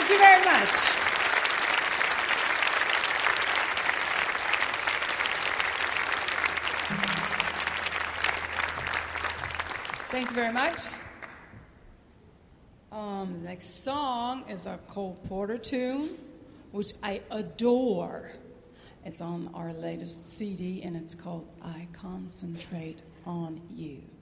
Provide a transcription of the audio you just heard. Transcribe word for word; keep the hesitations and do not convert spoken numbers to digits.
Thank you very much. Thank you very much. Um, the next song is a Cole Porter tune, which I adore. It's on our latest C D, and it's called I Concentrate on You.